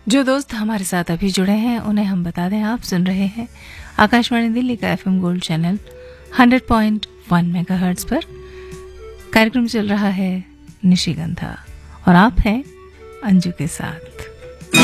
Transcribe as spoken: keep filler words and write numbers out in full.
जो दोस्त हमारे साथ अभी जुड़े हैं उन्हें हम बता दें, आप सुन रहे हैं आकाशवाणी दिल्ली का FM gold channel hundred point one megahertz पर। कार्यक्रम चल रहा है निशिगंधा और आप हैं अंजू के साथ।